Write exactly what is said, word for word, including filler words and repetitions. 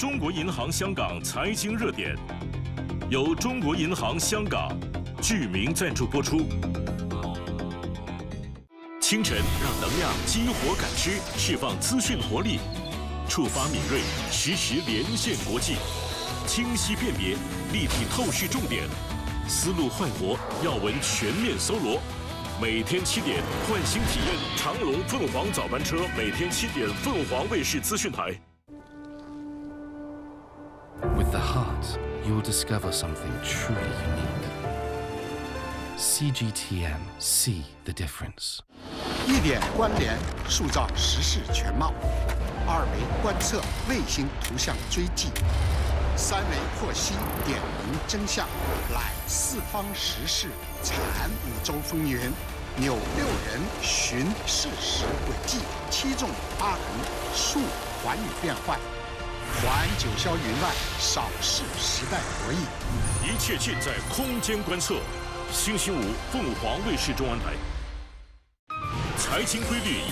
中国银行香港财经热点，由中国银行香港居民赞助播出。清晨让能量激活感知，释放资讯活力，触发敏锐，实时连线国际，清晰辨别，立体透视重点，思路焕活，要闻全面搜罗。每天七点，唤醒体验长龙凤凰早班车，每天七点，凤凰卫视资讯台。 With the heart, you will discover something truly unique. C G T M, see the difference. 一点关联，塑造时事全貌；二维观测，卫星图像追迹；三维获悉，点明真相。揽四方时事，产五洲风云，扭六人，寻事实轨迹，七纵八横，述寰宇变幻。 环九霄云外，扫视时代博弈。 一切尽在空间观测。星期五，凤凰卫视中文台。财经规律。